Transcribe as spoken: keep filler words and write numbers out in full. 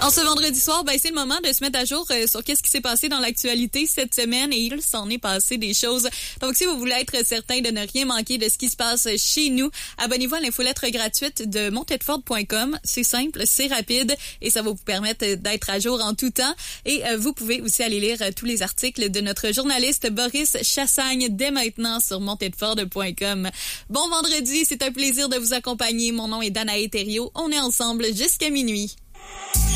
En ce vendredi soir, ben, c'est le moment de se mettre à jour euh, sur qu'est-ce qui s'est passé dans l'actualité cette semaine et il s'en est passé des choses. Donc, si vous voulez être certain de ne rien manquer de ce qui se passe chez nous, abonnez-vous à l'infolettre gratuite de montedford point com. C'est simple, c'est rapide et ça va vous permettre d'être à jour en tout temps. Et euh, vous pouvez aussi aller lire euh, tous les articles de notre journaliste Boris Chassagne dès maintenant sur montedford point com. Bon vendredi, c'est un plaisir de vous accompagner. Mon nom est Danae Thériault. On est ensemble jusqu'à minuit.